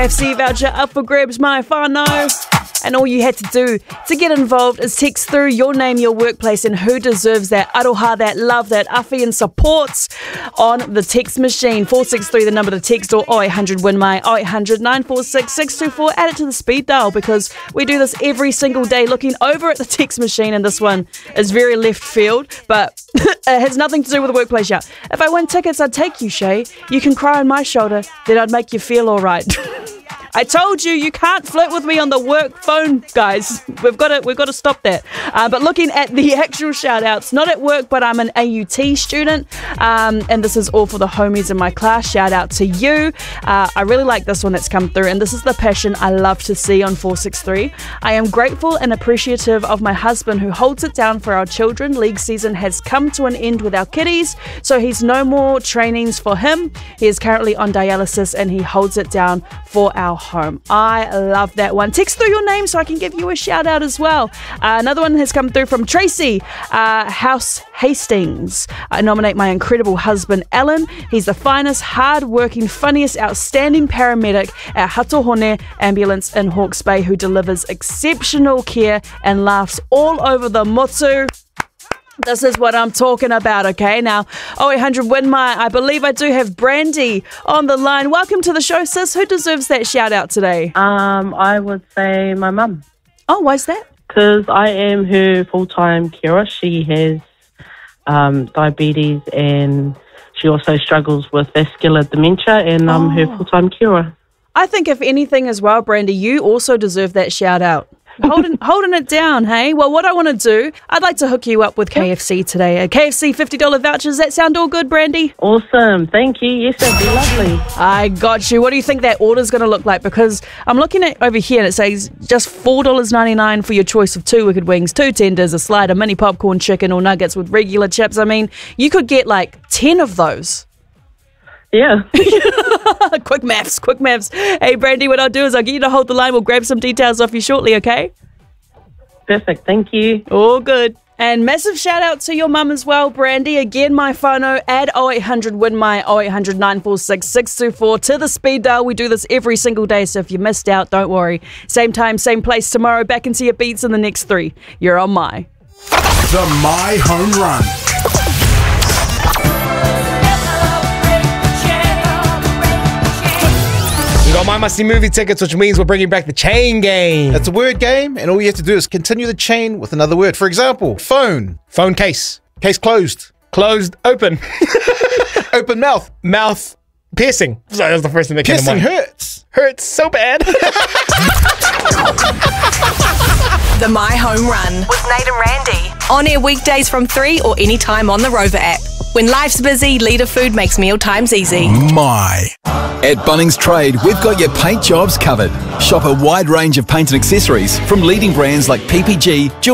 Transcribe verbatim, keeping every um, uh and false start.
F C voucher up for grabs, my whānau. And all you had to do to get involved is text through your name, your workplace, and who deserves that aroha, that love, that awhi and supports on the text machine. four six three, the number to text, or oh eight hundred win my, oh eight hundred nine four six six two four. Add it to the speed dial because we do this every single day looking over at the text machine, and this one is very left field, but it has nothing to do with the workplace shout. If I win tickets, I'd take you, Shay. You can cry on my shoulder, then I'd make you feel all right. I told you, you can't flirt with me on the work phone, guys. We've got to, we've got to stop that. Uh, but looking at the actual shout-outs, not at work, but I'm an A U T student, um, and this is all for the homies in my class. Shout-out to you. Uh, I really like this one that's come through, and this is the passion I love to see on four six three. I am grateful and appreciative of my husband who holds it down for our children. League season has come to an end with our kiddies, so he's no more trainings for him. He is currently on dialysis, and he holds it down for our home. I love that one. Text through your name so I can give you a shout out as well. Uh, another one has come through from Tracy uh, House Hastings. I nominate my incredible husband Alan. He's the finest, hard-working, funniest, outstanding paramedic at Hatohone Ambulance in Hawke's Bay who delivers exceptional care and laughs all over the motu. This is what I'm talking about, okay? Now, oh eight hundred win my, I believe I do have Brandy on the line. Welcome to the show, sis. Who deserves that shout out today? Um, I would say my mum. Oh, why's that? Because I am her full-time carer. She has um, diabetes and she also struggles with vascular dementia, and I'm oh. her full-time carer. I think if anything as well, Brandy, you also deserve that shout out. holding, holding it down, hey? Well, what I want to do, I'd like to hook you up with K F C today. A K F C fifty dollars vouchers. That sound all good, Brandy? Awesome. Thank you. Yes, that'd be lovely. I got you. What do you think that order's going to look like? Because I'm looking at over here and it says just four dollars ninety-nine for your choice of two wicked wings, two tenders, a slider, mini popcorn chicken or nuggets with regular chips. I mean, you could get like ten of those. Yeah. quick maths, quick maths. Hey, Brandy, what I'll do is I'll get you to hold the line. We'll grab some details off you shortly, okay? Perfect. Thank you. All good. And massive shout out to your mum as well, Brandy. Again, my whānau, add oh eight hundred win my, oh eight hundred nine four six six two four to the speed dial. We do this every single day, so if you missed out, don't worry. Same time, same place tomorrow. Back into your beats in the next three. You're on My. The My Home Run. We got My Must-See Movie tickets, which means we're bringing back the chain game. It's a word game, and all you have to do is continue the chain with another word. For example, phone. Phone case. Case closed. Closed, open. Open mouth. Mouth piercing. Sorry, that was the first thing that came to Piercing mind. hurts. Hurts so bad. The My Home Run with Nate and Randy. On air weekdays from three or anytime on the Rover app. When life's busy, Leader Food makes meal times easy. My. At Bunnings Trade, we've got your paint jobs covered. Shop a wide range of paint and accessories from leading brands like P P G,